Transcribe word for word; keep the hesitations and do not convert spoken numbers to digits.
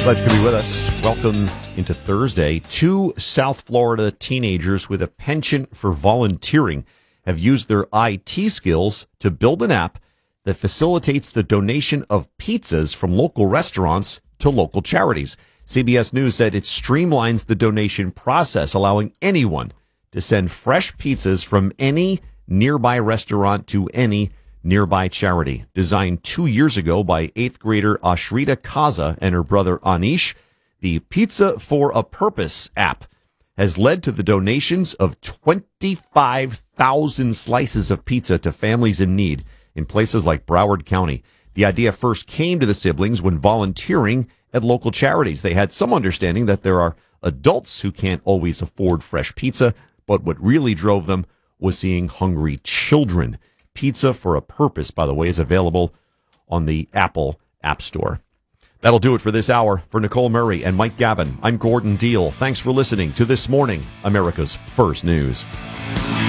Glad you could be with us. Welcome into Thursday. Two South Florida teenagers with a penchant for volunteering have used their I T skills to build an app that facilitates the donation of pizzas from local restaurants to local charities. C B S News said it streamlines the donation process, allowing anyone to send fresh pizzas from any nearby restaurant to any nearby charity. Designed two years ago by eighth grader Ashrita Kaza and her brother Anish, the Pizza for a Purpose app has led to the donations of twenty-five thousand slices of pizza to families in need in places like Broward County. The idea first came to the siblings when volunteering at local charities. They had some understanding that there are adults who can't always afford fresh pizza, but what really drove them was seeing hungry children. Pizza for a Purpose, by the way, is available on the Apple App Store. That'll do it for this hour. For Nicole Murray and Mike Gavin, I'm Gordon Deal. Thanks for listening to This Morning, America's First News.